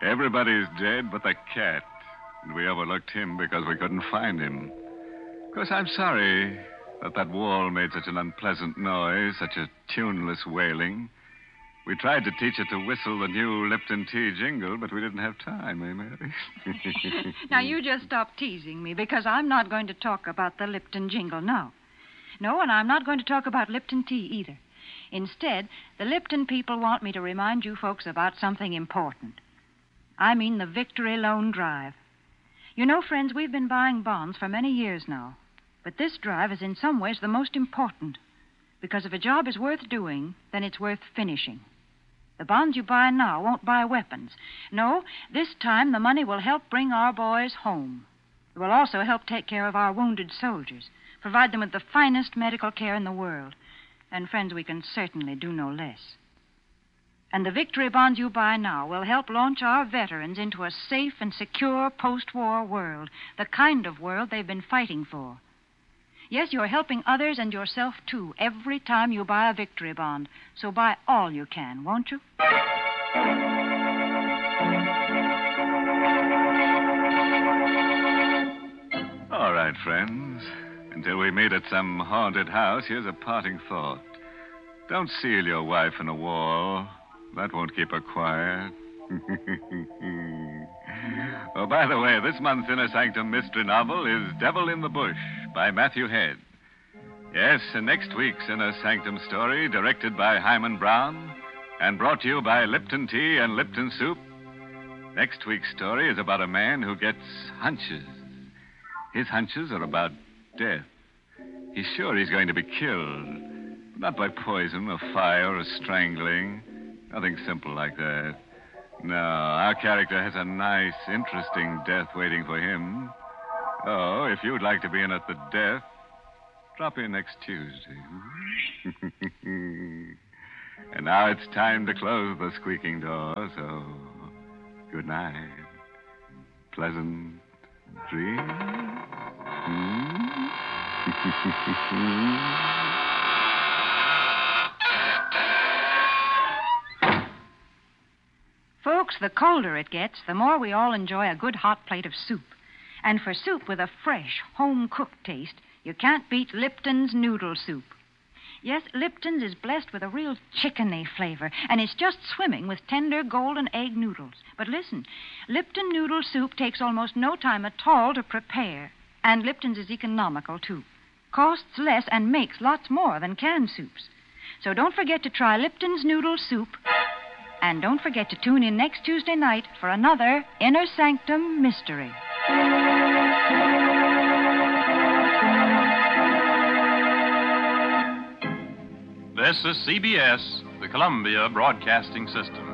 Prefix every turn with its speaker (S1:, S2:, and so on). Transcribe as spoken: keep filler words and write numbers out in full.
S1: Everybody's dead but the cat. And we overlooked him because we couldn't find him. Of course, I'm sorry that that wall made such an unpleasant noise, such a tuneless wailing. We tried to teach it to whistle the new Lipton tea jingle, but we didn't have time, eh, Mary?
S2: Now, you just stop teasing me, because I'm not going to talk about the Lipton jingle now. No, and I'm not going to talk about Lipton tea either. Instead, the Lipton people want me to remind you folks about something important. I mean the Victory Loan Drive. You know, friends, we've been buying bonds for many years now. But this drive is in some ways the most important. Because if a job is worth doing, then it's worth finishing. The bonds you buy now won't buy weapons. No, this time the money will help bring our boys home. It will also help take care of our wounded soldiers, provide them with the finest medical care in the world. And, friends, we can certainly do no less. And the victory bonds you buy now will help launch our veterans into a safe and secure post-war world, the kind of world they've been fighting for. Yes, you're helping others and yourself, too, every time you buy a victory bond. So buy all you can, won't you?
S1: All right, friends. Until we meet at some haunted house, here's a parting thought. Don't seal your wife in a wall. That won't keep her quiet. Oh, by the way, this month's Inner Sanctum mystery novel is Devil in the Bush by Matthew Head. Yes, and next week's Inner Sanctum story, directed by Hyman Brown and brought to you by Lipton Tea and Lipton Soup. Next week's story is about a man who gets hunches. His hunches are about death. He's sure he's going to be killed. Not by poison or fire or strangling. Nothing simple like that. No, our character has a nice, interesting death waiting for him. Oh, if you'd like to be in at the death, drop in next Tuesday. And now it's time to close the squeaking door, so good night. Pleasant dreams. Hmm?
S2: Folks, the colder it gets, the more we all enjoy a good hot plate of soup. And for soup with a fresh, home-cooked taste, you can't beat Lipton's noodle soup. Yes, Lipton's is blessed with a real chickeny flavor, and it's just swimming with tender golden egg noodles. But listen, Lipton noodle soup takes almost no time at all to prepare. And Lipton's is economical, too. Costs less and makes lots more than canned soups. So don't forget to try Lipton's noodle soup. And don't forget to tune in next Tuesday night for another Inner Sanctum mystery.
S3: This is C B S, the Columbia Broadcasting System.